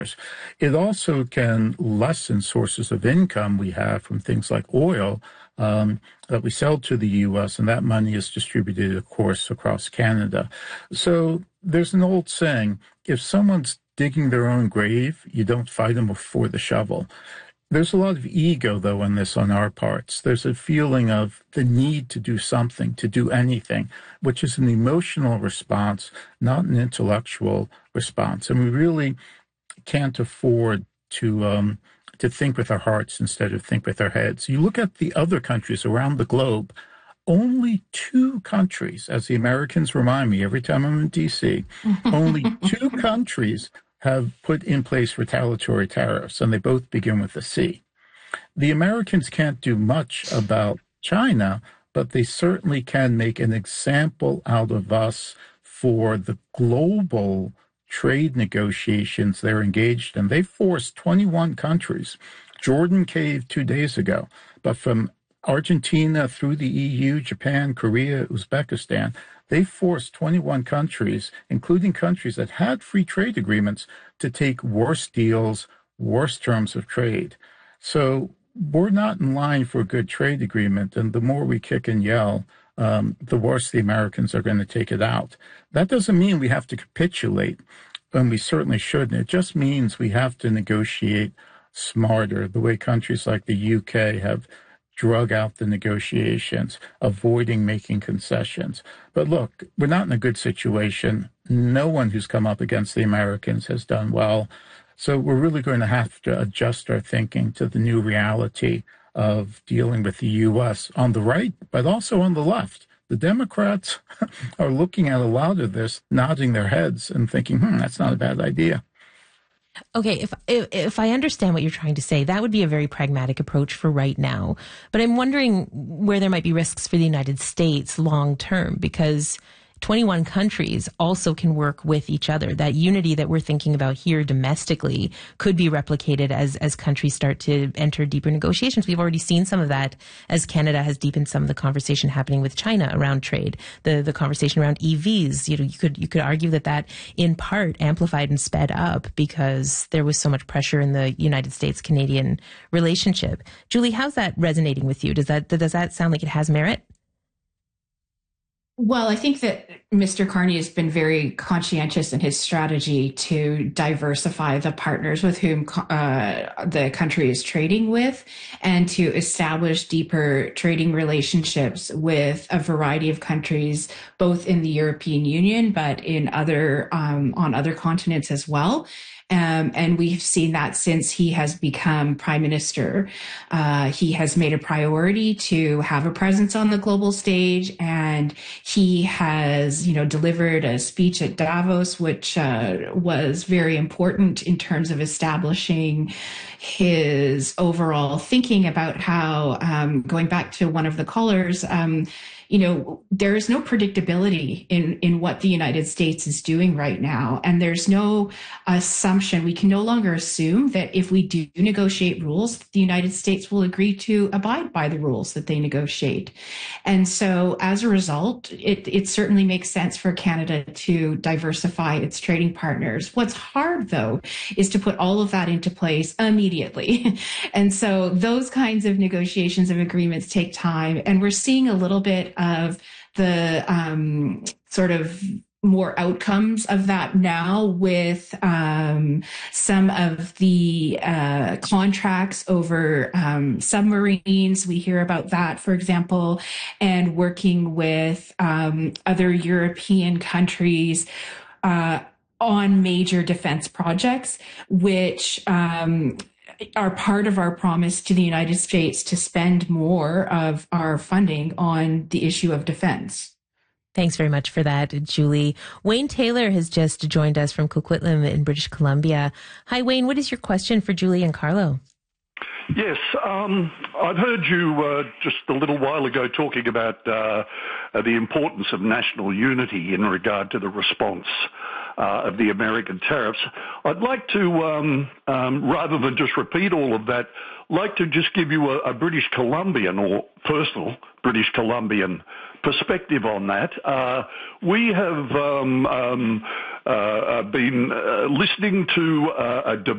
It also can lessen sources of income we have from things like oil that we sell to the U.S., and that money is distributed, of course, across Canada. So there's an old saying, if someone's digging their own grave, you don't fight them before the shovel. There's a lot of ego, though, in this on our parts. There's a feeling of the need to do something, to do anything, which is an emotional response, not an intellectual response. And we really can't afford to think with our hearts instead of think with our heads. You look at the other countries around the globe, only two countries, as the Americans remind me every time I'm in D.C., only two countries have put in place retaliatory tariffs, and they both begin with a C. The Americans can't do much about China, but they certainly can make an example out of us for the global trade negotiations they're engaged in. They forced 21 countries. Jordan caved 2 days ago, but from Argentina through the EU, Japan, Korea, Uzbekistan, they forced 21 countries, including countries that had free trade agreements, to take worse deals, worse terms of trade. So we're not in line for a good trade agreement, and the more we kick and yell, the worse the Americans are going to take it out. That doesn't mean we have to capitulate, and we certainly shouldn't. It just means we have to negotiate smarter, the way countries like the UK have drug out the negotiations, avoiding making concessions. But look, we're not in a good situation. No one who's come up against the Americans has done well. So we're really going to have to adjust our thinking to the new reality of dealing with the U.S. on the right, but also on the left. The Democrats are looking at a lot of this, nodding their heads and thinking, that's not a bad idea. Okay, if I understand what you're trying to say, that would be a very pragmatic approach for right now. But I'm wondering where there might be risks for the United States long term, because 21 countries also can work with each other. That unity that we're thinking about here domestically could be replicated as countries start to enter deeper negotiations. We've already seen some of that as Canada has deepened some of the conversation happening with China around trade, the conversation around EVs. You could argue that in part amplified and sped up because there was so much pressure in the United States-Canadian relationship. Julie, how's that resonating with you? Does that sound like it has merit? Well, I think that Mr. Carney has been very conscientious in his strategy to diversify the partners with whom the country is trading with, and to establish deeper trading relationships with a variety of countries, both in the European Union, but in on other continents as well. And we've seen that since he has become prime minister. He has made a priority to have a presence on the global stage, and he has, delivered a speech at Davos, which was very important in terms of establishing his overall thinking about how, going back to one of the callers, there is no predictability in what the United States is doing right now. And there's no assumption. We can no longer assume that if we do negotiate rules, the United States will agree to abide by the rules that they negotiate. And so as a result, it certainly makes sense for Canada to diversify its trading partners. What's hard, though, is to put all of that into place immediately. And so those kinds of negotiations of agreements take time. And we're seeing a little bit of the sort of more outcomes of that now with some of the contracts over submarines. We hear about that, for example, and working with other European countries on major defense projects, which are part of our promise to the United States to spend more of our funding on the issue of defense. Thanks very much for that, Julie. Wayne Taylor has just joined us from Coquitlam in British Columbia. Hi, Wayne. What is your question for Julie and Carlo? Yes, I've heard you just a little while ago talking about the importance of national unity in regard to the response of the American tariffs. I'd like to, rather than just repeat all of that, like to just give you a British Columbian or personal British Columbian perspective on that. We have been listening to a debate